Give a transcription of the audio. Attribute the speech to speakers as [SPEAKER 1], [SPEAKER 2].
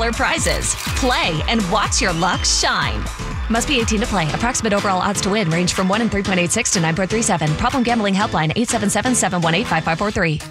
[SPEAKER 1] $1,000 prizes. Play and watch your luck shine. Must be 18 to play. Approximate overall odds to win range from 1 in 3.86 to 9.37. Problem gambling helpline 877-718-5543.